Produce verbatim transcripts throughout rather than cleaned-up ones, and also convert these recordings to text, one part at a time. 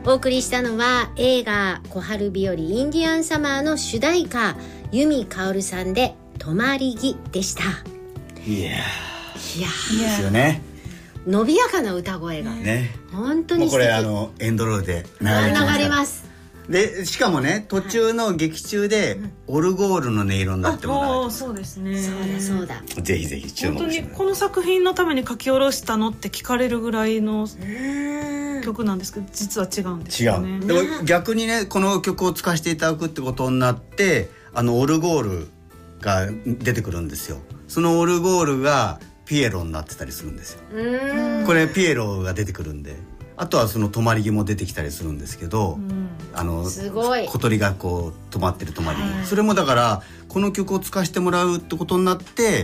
お送りしたのは映画小春日和インディアンサマーの主題歌、由美かおるさんで泊まり木でした。 いやいやーですよね。 伸びやかな歌声が、 ね、 本当に素敵。 もうこれあのエンドロールで流れてます流れます。 でしかもね、途中の劇中でオルゴールの音色になってもらえる、 ああそうですね。 そうだそうだ。 ぜひぜひ注目して本当にこの作品のために書き下ろしたのって聞かれるぐらいの曲なんですけど、実は違うんですよね。 違う。でも逆にね、この曲を使わせていただくってことになって、あのオルゴールが出てくるんですよ。そのオルゴールがピエロになってたりするんですよ。 うーん、 これピエロが出てくるんで、あとはその泊まり木も出てきたりするんですけど、うん、あのすごい小鳥がこう止まってる泊まり木、 はい、 それもだからこの曲を使わせてもらうってことになって、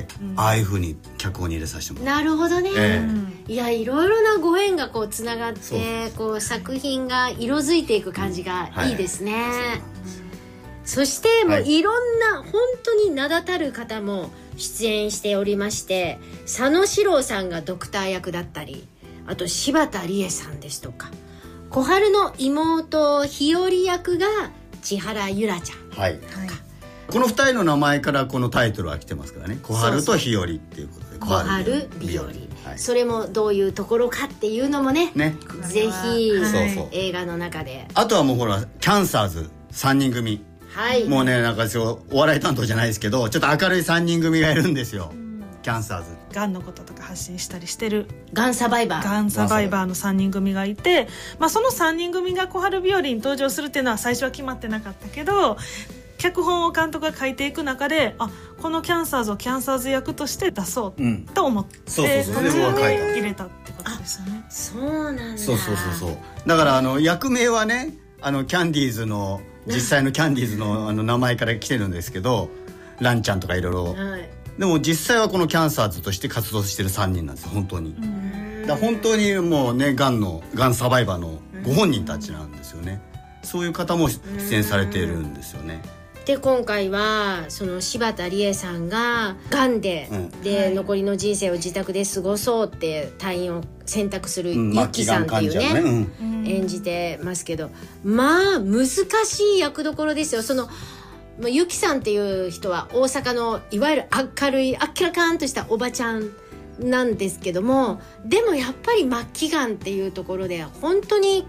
うん、ああいう風に脚本に入れさせてもらう。 なるほどね、 えー、いやいろいろなご縁がこうつながってこう作品が色づいていく感じがいいですね、はい、そしてもういろんな、はい、本当に名だたる方も出演しておりまして、佐野史郎さんがドクター役だったり、あと柴田理恵さんですとか、小春の妹日和役が千原ゆらちゃんとか、はい、 このふたりの名前からこのタイトルは来てますからね。小春と日和っていうことで、 小春日和、はい、それもどういうところかっていうのも ね, ねぜひ、はい、そうそう映画の中で。あとはもうほらキャンサーズさんにん組、はい、もうねなんかお笑い担当じゃないですけど、ちょっと明るいさんにん組がいるんですよ、うん、キャンサーズ。 がんのこととか発信したりしてるがんサバイバーがんサバイバーのさんにん組がいて、まあ、そのさんにん組が小春日和に登場するっていうのは最初は決まってなかったけど、脚本を監督が書いていく中で、あこのキャンサーズをキャンサーズ役として出そうと思って、うん、そうそうそう入れたってことですよね。 そうなんだ。 そうそうそうそう。だからあの役名はね、あのキャンディーズの実際のキャンディーズ の, あの名前から来てるんですけど、ランちゃんとかいろいろ、はい、でも実際はこのキャンサーズとして活動してるさんにんなんですよ、本当に。だ本当にもうね、がんのがんサバイバーのご本人たちなんですよね。そういう方も出演されているんですよね。 で今回はその柴田理恵さんががんで、うん、で、はい、残りの人生を自宅で過ごそうって退院を選択するゆきさんっていうね、うんうん、演じてますけど、まあ難しい役どころですよ。そのゆきさんっていう人は大阪のいわゆる明るいあっきらかんとしたおばちゃんなんですけども、でもやっぱり末期がんっていうところで本当に